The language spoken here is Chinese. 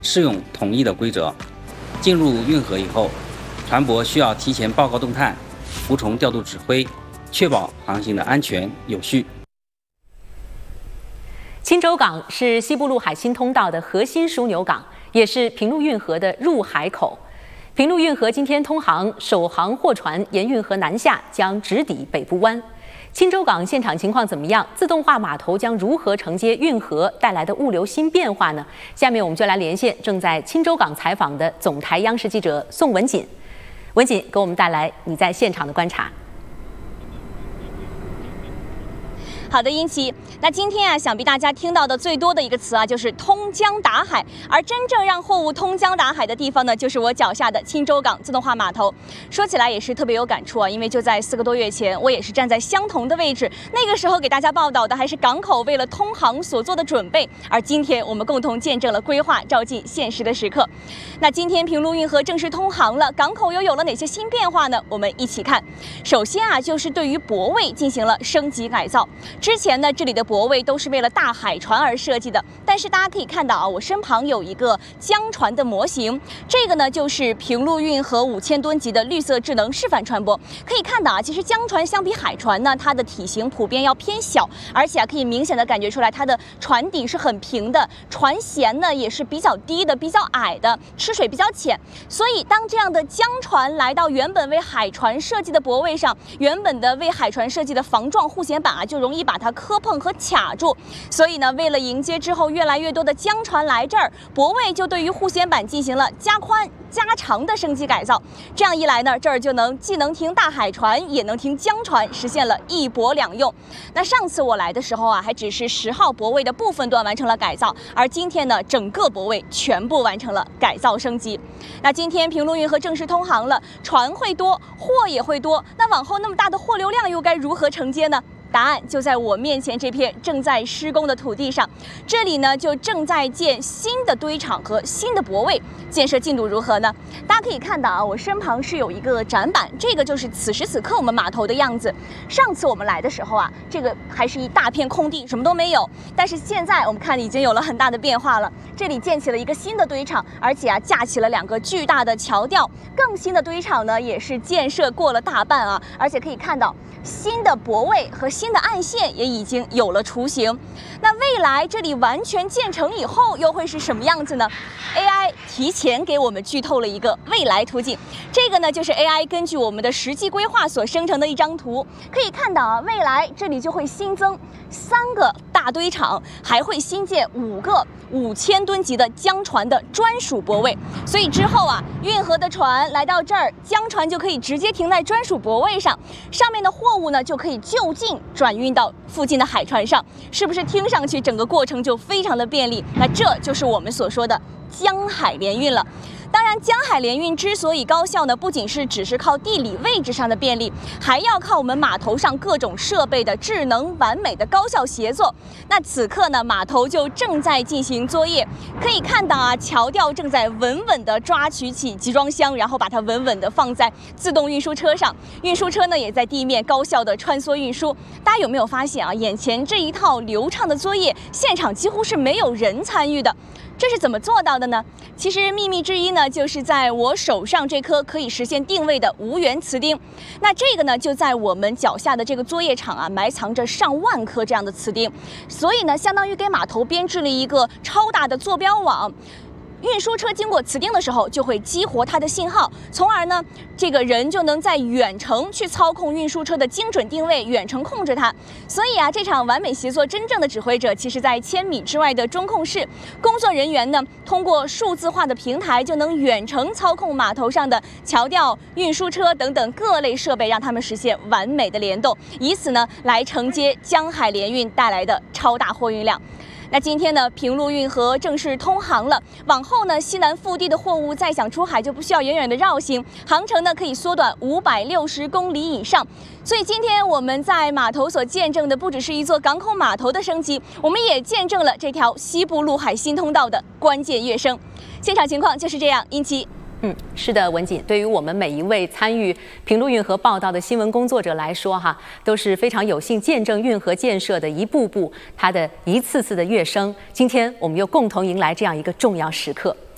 适用统一的规则。进入运河以后，船舶需要提前报告动态，服从调度指挥，确保航行的安全有序。 钦州港是西部陆海新通道的核心枢纽港，也是平陆运河的入海口。平陆运河今天通航，首航货船沿运河南下，将直抵北部湾。钦州港现场情况怎么样？自动化码头将如何承接运河带来的物流新变化呢？下面我们就来连线正在钦州港采访的总台央视记者宋文锦。文锦给我们带来你在现场的观察。 好的，英奇。那今天啊，想必大家听到的最多的一个词啊，就是通江达海。而真正让货物通江达海的地方呢，就是我脚下的钦州港自动化码头。说起来也是特别有感触啊，因为就在4个多月前，我也是站在相同的位置，那个时候给大家报道的还是港口为了通航所做的准备。而今天我们共同见证了规划照进现实的时刻。那今天平陆运河正式通航了，港口又有了哪些新变化呢？我们一起看。首先啊，就是对于泊位进行了升级改造。之前呢，这里的泊位都是为了大海船而设计的，但是大家可以看到啊，我身旁有一个江船的模型，这个呢就是平陆运河5000吨级的绿色智能示范船舶。可以看到啊，其实江船相比海船呢，它的体型普遍要偏小，而且啊可以明显的感觉出来它的船底是很平的，船舷呢也是比较低的、比较矮的，吃水比较浅。所以当这样的江船来到原本为海船设计的泊位上，原本的为海船设计的防撞护舷板啊，就容易把它磕碰和卡住。所以呢，为了迎接之后越来越多的江船来这儿，泊位就对于护舷板进行了加宽加长的升级改造。这样一来呢，这儿就既能停大海船，也能停江船，实现了一泊两用。那上次我来的时候啊，还只是10号泊位的部分段完成了改造，而今天呢，整个泊位全部完成了改造升级。那今天平陆运河正式通航了，船会多，货也会多，那往后那么大的货流量又该如何承接呢？答案就在我面前这片正在施工的土地上，这里呢就正在建新的堆场和新的泊位，建设进度如何呢？大家可以看到啊，我身旁是有一个展板，这个就是此时此刻我们码头的样子。上次我们来的时候啊，这个还是一大片空地，什么都没有。但是现在我们看已经有了很大的变化了，这里建起了一个新的堆场，而且啊架起了2个巨大的桥吊。更新的堆场呢也是建设过了大半啊，而且可以看到新的泊位和新的岸线也已经有了雏形。那未来这里完全建成以后又会是什么样子呢？ AI 提前给我们剧透了一个未来图景，这个呢就是 AI 根据我们的实际规划所生成的一张图。可以看到啊，未来这里就会新增3个大堆场，还会新建5个5000吨级的江船的专属泊位。所以之后啊，运河的船来到这儿，江船就可以直接停在专属泊位上，上面的货物呢就可以就近转运到附近的海船上。是不是听上去整个过程就非常的便利？那这就是我们所说的江海联运了。当然，江海联运之所以高效呢，不仅只是靠地理位置上的便利，还要靠我们码头上各种设备的智能完美的高效协作。那此刻呢，码头就正在进行作业，可以看到啊，桥吊正在稳稳地抓取起集装箱，然后把它稳稳地放在自动运输车上。运输车呢也在地面高效地穿梭运输。大家有没有发现啊，眼前这一套流畅的作业，现场几乎是没有人参与的。这是怎么做到的呢？其实秘密之一呢，就是在我手上这颗可以实现定位的无源磁钉。那这个呢，就在我们脚下的这个作业场啊，埋藏着上万颗这样的磁钉，所以呢，相当于给码头编制了一个超大的坐标网。运输车经过磁钉的时候，就会激活它的信号，从而呢，这个人就能在远程去操控运输车的精准定位，远程控制它。所以啊，这场完美协作真正的指挥者，其实在1000米之外的中控室，工作人员呢，通过数字化的平台，就能远程操控码头上的桥吊、运输车等等各类设备，让它们实现完美的联动，以此呢，来承接江海联运带来的超大货运量。那今天呢，平陆运河正式通航了。往后呢，西南腹地的货物再想出海就不需要远远的绕行，航程呢可以缩短560公里以上。所以今天我们在码头所见证的，不只是一座港口码头的升级，我们也见证了这条西部陆海新通道的关键跃升。现场情况就是这样，殷琦。 是的，文锦，对于我们每一位参与平陆运河报道的新闻工作者来说，都是非常有幸见证运河建设的一步步，它的一次次的跃升。今天我们又共同迎来这样一个重要时刻。